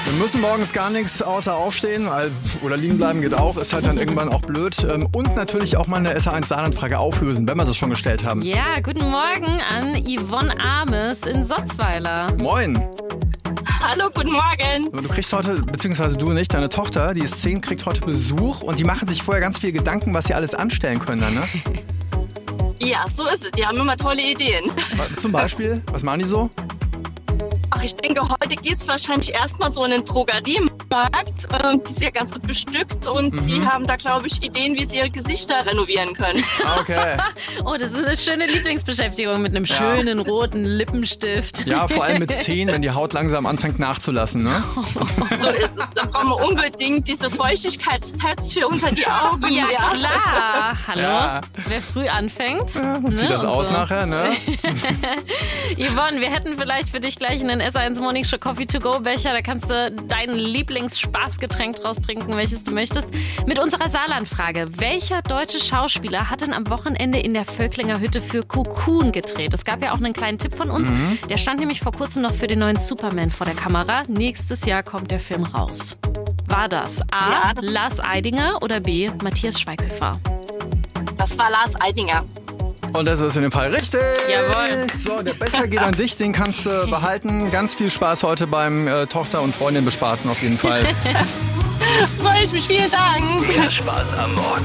Wir müssen morgens gar nichts außer aufstehen, oder liegen bleiben geht auch, ist halt dann irgendwann auch blöd. Und natürlich auch mal eine SA1 Saarland-Frage auflösen, wenn wir sie schon gestellt haben. Ja, guten Morgen an Yvonne Ames in Sotzweiler. Moin. Hallo, guten Morgen. Du kriegst heute, beziehungsweise du nicht, deine Tochter, die ist 10, kriegt heute Besuch und die machen sich vorher ganz viel Gedanken, was sie alles anstellen können dann, ne? Ja, so ist es. Die haben immer tolle Ideen. Zum Beispiel? Was machen die so? Ach, ich denke, heute geht es wahrscheinlich erstmal so in den Drogeriemarkt. Die ist ja ganz gut bestückt und die haben da, glaube ich, Ideen, wie sie ihre Gesichter renovieren können. Okay. Oh, das ist eine schöne Lieblingsbeschäftigung mit einem schönen roten Lippenstift. Ja, vor allem mit 10, wenn die Haut langsam anfängt nachzulassen, ne? So ist es. Da brauchen wir unbedingt diese Feuchtigkeitspads für unter die Augen. Ja, klar. Hallo? Ja. Wer früh anfängt. Und zieht das und aus so. nachher, ne? Yvonne, wir hätten vielleicht für dich gleich einen SA1 Morning Show Coffee to go Becher. Da kannst du dein Lieblingsspaßgetränk draus trinken, welches du möchtest. Mit unserer Saarland-Frage. Welcher deutsche Schauspieler hat denn am Wochenende in der Völklinger Hütte für Cocoon gedreht? Es gab ja auch einen kleinen Tipp von uns. Der stand nämlich vor kurzem noch für den neuen Superman vor der Kamera. Nächstes Jahr kommt der Film raus. War das A. Ja, Lars Eidinger oder B. Matthias Schweighöfer? Das war Lars Eidinger. Und das ist in dem Fall richtig. Jawohl. So, der Becher geht an dich, den kannst du behalten. Ganz viel Spaß heute beim Tochter und Freundin bespaßen auf jeden Fall. Freue ich mich. Vielen Dank. Mehr Spaß am Morgen.